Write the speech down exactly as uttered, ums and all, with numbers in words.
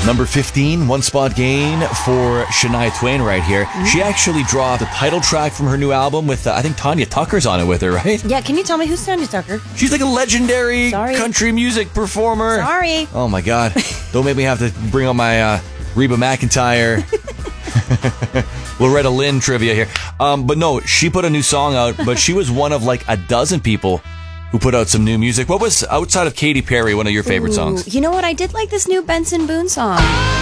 Number fifteen, one spot gain for Shania Twain right here. Mm-hmm. She actually dropped the title track from her new album with, uh, I think Tanya Tucker's on it with her, right? Yeah, can you tell me who's Tanya Tucker? She's like a legendary Sorry. country music performer. Sorry. Oh my God. Don't make me have to bring on my uh, Reba McEntire, Loretta Lynn trivia here. Um, but no, she put a new song out, but she was one of like a dozen people who put out some new music. What was, outside of Katy Perry, one of your favorite Ooh, songs? You know what? I did like this new Benson Boone song.